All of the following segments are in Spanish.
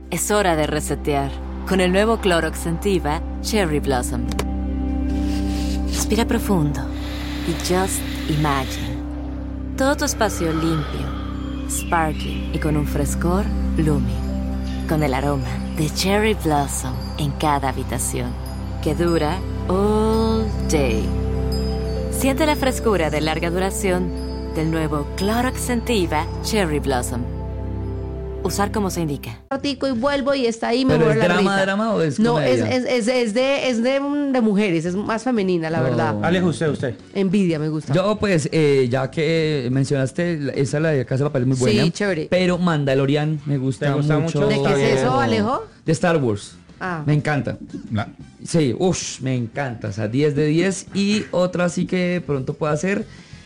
Es hora de resetear con el nuevo Clorox Scentiva Cherry Blossom. Respira profundo y just imagine. Todo tu espacio limpio, sparkling y con un frescor blooming. Con el aroma de Cherry Blossom en cada habitación, que dura all day. Siente la frescura de larga duración del nuevo Clorox Scentiva Cherry Blossom. Usar como se indica. Y vuelvo y está ahí, me ¿Pero muero es la risa. drama o es No, comedia? es de mujeres, es más femenina, la verdad. Alejo, usted. Envidia me gusta. Yo, pues, ya que mencionaste, esa la de Casa de Papel es muy buena. Sí, chévere. Pero Mandalorian me gusta, ¿Te gusta mucho? ¿De qué es eso, Alejo? De Star Wars. Ah. Me encanta. Sí, me encanta. O sea, 10 de 10. Y otra sí que de pronto puedo hacer.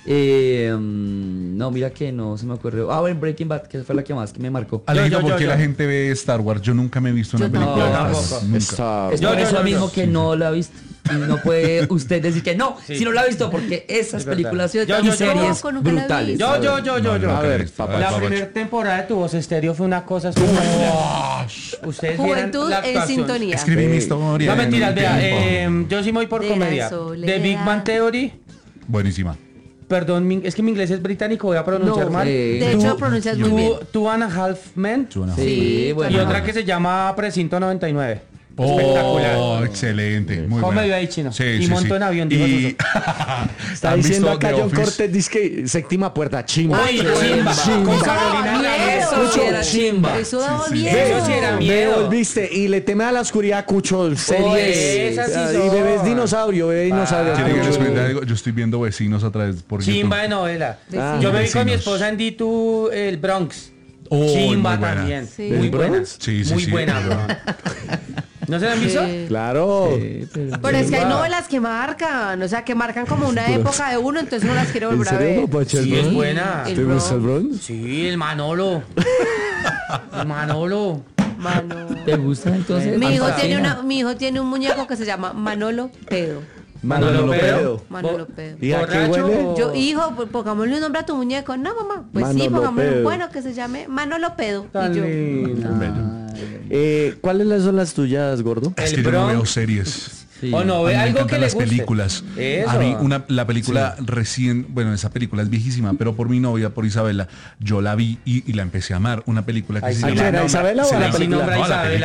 No, mira que no se me ocurrió. Bueno, Breaking Bad, que fue la que más que me marcó. Alejito, ¿por qué la gente ve Star Wars? Yo nunca me he visto una Yo película. tampoco. de Star Wars, nunca. Es por eso mismo que no la ha visto. Y no puede usted decir que no, si no la ha visto, porque esas películas y series nunca la vi. brutales. Yo. A ver, La primera temporada de Tu Voz Estéreo fue una cosa espectacular. Ustedes vieran Juventud la en actuación. sintonía. Escribí mi historia. No, mentiras, en el vea. tiempo. Yo sí me voy por De la comedia. soledad. The Big Bang Theory. Buenísima. Perdón, es que mi inglés es británico, voy a pronunciar No, mal. de hecho pronuncias muy bien. Two and a Half Men. Sí, bueno. Y otra que se llama Precinto 99. Oh, Espectacular. excelente. Muy ¿Cómo buena. me vio ahí, chino? Sí, Y sí, montó sí. en avión, dijo Y... Suso. Está ¿Han diciendo visto acá The John Office? Cortés, disque séptima puerta, chimba. Uy, chimba. Con Carolina Miedo. Lazo. Eso sí era chimba. Eso daba Sí, sí. miedo. Eso sí era Me miedo. volviste y le teme a la oscuridad, Cucho, series. esas sí Y son. bebés dinosaurio, bebé dinosaurio. ¿Quieren que les Cucho. cuente algo? Yo estoy viendo Vecinos otra vez por Chimba YouTube. de novela. Ah, Yo me vi con mi Vecinos. esposa en D2 el Bronx. Oh, Chimba muy buena. también. Sí. Muy ¿El buena. Bronx? Sí, sí, Muy sí. buena, bro. ¿No se la han visto? Claro. Pero es que hay Chimba. novelas que marcan, o sea, que marcan como una época de uno, entonces uno las quiere ¿En volver a serio, ver. no, Pacho? ¿El Sí, es Bronx? buena. El ¿Te gusta el Bronx. Bronx? Sí, el Manolo. El Manolo. Mano. ¿Te gusta entonces? Mi hijo tiene un muñeco que se llama Manolo Pedo. Manolo Pedo. Manolo Pedo. ¿Y a qué ¿Borracho huele? o- Yo, hijo, pongámosle un nombre a tu muñeco. No, mamá. Pues sí, Manolo pongámosle Pedo. un bueno que se llame Manolo Pedo. Tan Y yo, lindo. ¿Cuáles son las tuyas, gordo? Es El que yo no Bronx. veo series. Sí. O no, A mí ve me algo encantan que le las guste. películas. Eso. A mí la película recién, bueno, esa película es viejísima, pero por mi novia, por Isabela, yo la vi y la empecé a amar. Una película que Ay, se sí, llama... ¿Era Isabela o se la llama- película? nombra No, la Isabela.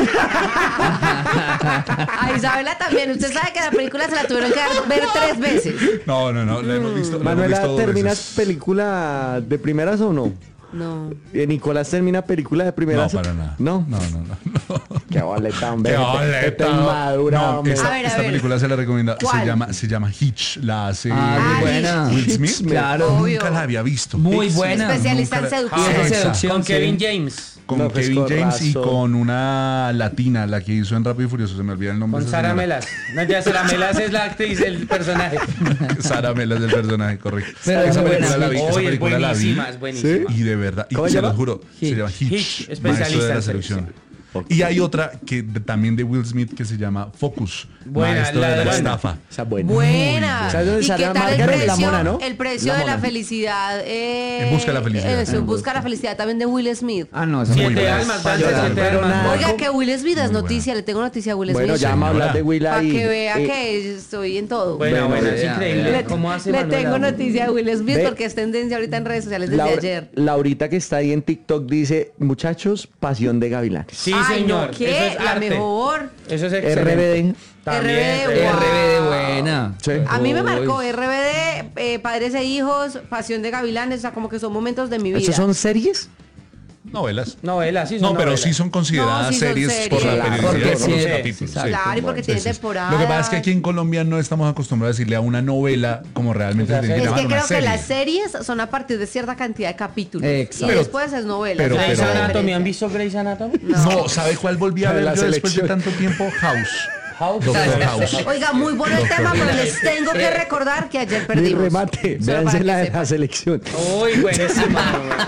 película. A Isabela también. Usted sabe que la película se la tuvieron que ver 3 veces. No, la hemos visto. la hemos Manuela, visto dos ¿terminas veces. película de primeras o no? No. ¿Nicolás termina película de primeras? No, para nada. ¿No? No. Qué boleta, Qué hombre. boleta. Madura, No, hombre. esta, A ver, a esta ver. película se la recomienda. ¿Cuál? Se llama Hitch. La hace Muy buena. Will Smith. Claro. Obvio. Nunca la había visto. Muy Excelente. buena. Especialista en Nunca la- seducción. Ah, Esa. seducción. Con Sí. Kevin James. Con No, pues, Kevin con James y razón. con una latina, la que hizo en Rápido y Furioso, se me olvida el nombre. Con de esa Sara señora. Melas. No, ya Sara Melas es la actriz, el personaje. Sara Melas del personaje, correcto. Pero es esa muy película buena. la vi, esa Hoy es película la vi. buenísima, es buenísima. Y de verdad, y ¿Cómo se se lo llama? juro, se llama Hitch, Hitch, maestro especialista de la en seducción. Y hay otra que también de Will Smith que se llama Focus, Buena, maestro la de la de estafa. Esa es buena. Buena. ¿Sabes dónde ¿Y sale qué tal el Margaret? La precio, mona, ¿no? el precio La de la mona. felicidad? En busca de la felicidad. Eso, en busca de la felicidad también de Will Smith. Ah, no, esa es muy 7 buena. almas, Para danza, llorar, 7 pero almas. nada. Oiga, que Will Smith es Muy noticia. Le tengo noticia a Will Smith. Bueno, ya vamos a hablar de Will Para ahí. que vea que estoy en todo. Bueno, es ya, increíble. Le, ¿Cómo hace le Manuela? tengo noticia a Will Smith Ve. porque es tendencia ahorita en redes sociales desde ayer. Laurita que está ahí en TikTok dice, muchachos, pasión de gavilanes. Sí, Ay, señor. no, ¿qué? Eso es La arte. mejor. Eso es excelente. RBD. También. RBD, wow. RBD buena. Sí. A mí me Uy. marcó RBD, Padres e Hijos, Pasión de Gavilanes, o sea, como que son momentos de mi vida. ¿Esos son series? Novelas. Novelas, sí son No, pero novelas. sí son consideradas No, sí son series series. por la Claro, periodicidad porque de sí, los sí, capítulos. sí, Claro, y porque tienen Sí, sí. temporada. Lo que pasa es que aquí en Colombia no estamos acostumbrados a decirle a una novela como realmente O sea, se tiene que Es llamar que una creo que serie. las series son a partir de cierta cantidad de capítulos. Exacto. Y después es novela. pero- o sea, Grey's esa es la Anatomy, ¿han diferencia. visto Grey's Anatomy? No, ¿sabe cuál volví a ver La yo después de selección. tanto tiempo? House. House. Doctor House. Oiga, muy bueno el tema, pero les tengo que recordar que ayer Mi perdimos. remate, Solo véanse para la que de sepan. la selección. Uy, buenísima.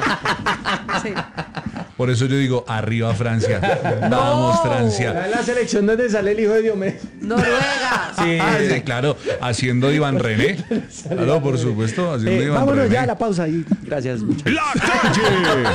Sí. Por eso yo digo, arriba Francia. Vamos, Francia. La selección donde sale el hijo de Diomedes. Noruega. Sí, claro, haciendo Iván René. Claro, por supuesto, haciendo Iván Vámonos René. ya a la pausa y gracias muchachos. ¡La calle!